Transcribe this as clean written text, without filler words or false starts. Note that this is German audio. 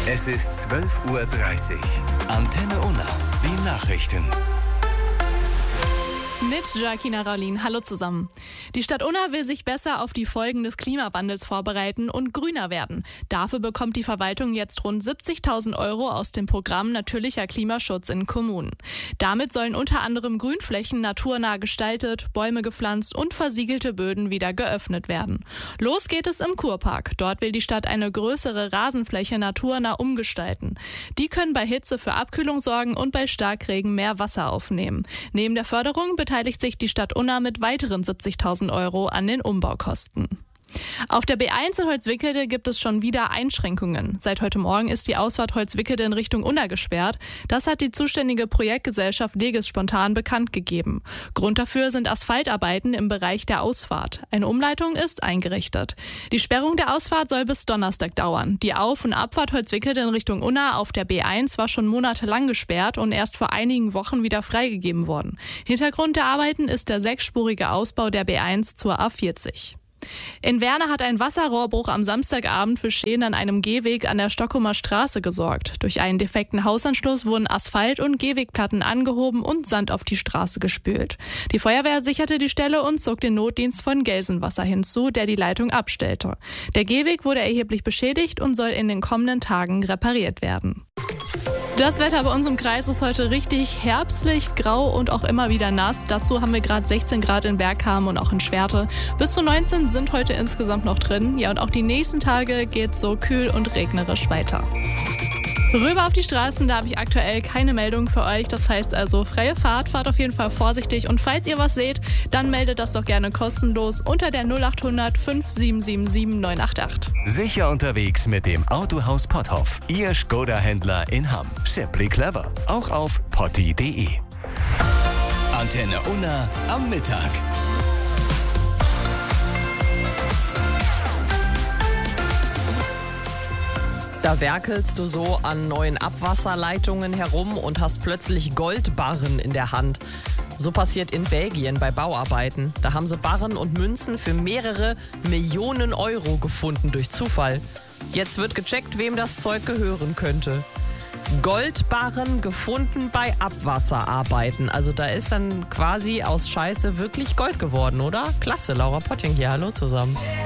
Es ist 12:30 Uhr. Antenne Unna, die Nachrichten. Mit Joaquina Raulin. Hallo zusammen. Die Stadt Unna will sich besser auf die Folgen des Klimawandels vorbereiten und grüner werden. Dafür bekommt die Verwaltung jetzt rund 70.000 € aus dem Programm Natürlicher Klimaschutz in Kommunen. Damit sollen unter anderem Grünflächen naturnah gestaltet, Bäume gepflanzt und versiegelte Böden wieder geöffnet werden. Los geht es im Kurpark. Dort will die Stadt eine größere Rasenfläche naturnah umgestalten. Die können bei Hitze für Abkühlung sorgen und bei Starkregen mehr Wasser aufnehmen. Neben der Förderung beteiligt sich die Stadt Unna mit weiteren 70.000 € an den Umbaukosten. Auf der B1 in Holzwickede gibt es schon wieder Einschränkungen. Seit heute Morgen ist die Ausfahrt Holzwickede in Richtung Unna gesperrt. Das hat die zuständige Projektgesellschaft Deges spontan bekannt gegeben. Grund dafür sind Asphaltarbeiten im Bereich der Ausfahrt. Eine Umleitung ist eingerichtet. Die Sperrung der Ausfahrt soll bis Donnerstag dauern. Die Auf- und Abfahrt Holzwickede in Richtung Unna auf der B1 war schon monatelang gesperrt und erst vor einigen Wochen wieder freigegeben worden. Hintergrund der Arbeiten ist der 6-spurige Ausbau der B1 zur A40. In Werne hat ein Wasserrohrbruch am Samstagabend für Schäden an einem Gehweg an der Stockholmer Straße gesorgt. Durch einen defekten Hausanschluss wurden Asphalt- und Gehwegplatten angehoben und Sand auf die Straße gespült. Die Feuerwehr sicherte die Stelle und zog den Notdienst von Gelsenwasser hinzu, der die Leitung abstellte. Der Gehweg wurde erheblich beschädigt und soll in den kommenden Tagen repariert werden. Das Wetter bei uns im Kreis ist heute richtig herbstlich, grau und auch immer wieder nass. Dazu haben wir gerade 16 Grad in Bergkamen und auch in Schwerte. Bis zu 19 sind heute insgesamt noch drin. Ja, und auch die nächsten Tage geht so kühl und regnerisch weiter. Rüber auf die Straßen, da habe ich aktuell keine Meldung für euch. Das heißt also freie Fahrt, fahrt auf jeden Fall vorsichtig. Und falls ihr was seht, dann meldet das doch gerne kostenlos unter der 0800 5777 988. Sicher unterwegs mit dem Autohaus Potthoff. Ihr Skoda-Händler in Hamm. Simply clever. Auch auf potti.de. Antenne Unna am Mittag. Da werkelst du so an neuen Abwasserleitungen herum und hast plötzlich Goldbarren in der Hand. So passiert in Belgien bei Bauarbeiten. Da haben sie Barren und Münzen für mehrere Millionen € gefunden durch Zufall. Jetzt wird gecheckt, wem das Zeug gehören könnte. Goldbarren gefunden bei Abwasserarbeiten. Also da ist dann quasi aus Scheiße wirklich Gold geworden, oder? Klasse, Laura Potting hier. Hallo zusammen.